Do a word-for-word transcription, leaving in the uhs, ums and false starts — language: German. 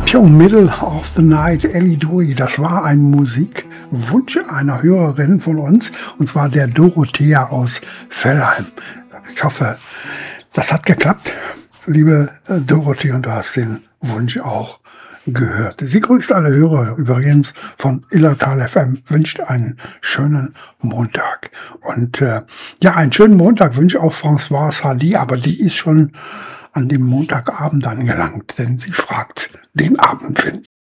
Tja, Middle of the Night, Ellie Dewey, das war ein Musikwunsch einer Hörerin von uns, und zwar der Dorothea aus Fellheim. Ich hoffe, das hat geklappt, liebe äh, Dorothea, und du hast den Wunsch auch gehört. Sie grüßt alle Hörer übrigens von Illertal F M, wünscht einen schönen Montag. Und äh, ja, einen schönen Montag wünsche auch Françoise Hardy, aber die ist schon an dem Montagabend angelangt, denn sie fragt den Abendwind.